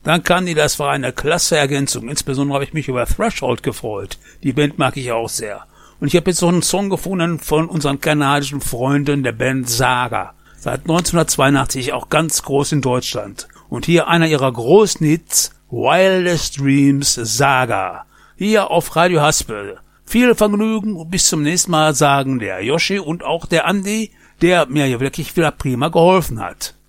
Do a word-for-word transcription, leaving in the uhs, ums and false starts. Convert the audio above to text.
Dann kann die, das war eine klasse Ergänzung. Insbesondere habe ich mich über Threshold gefreut. Die Band mag ich auch sehr. Und ich habe jetzt noch einen Song gefunden von unseren kanadischen Freunden der Band Saga. Seit neunzehnhundertzweiundachtzig auch ganz groß in Deutschland. Und hier einer ihrer großen Hits, Wildest Dreams Saga. Hier auf Radio Haspel. Viel Vergnügen und bis zum nächsten Mal, sagen der Yoshi und auch der Andi, der mir ja wirklich wieder prima geholfen hat.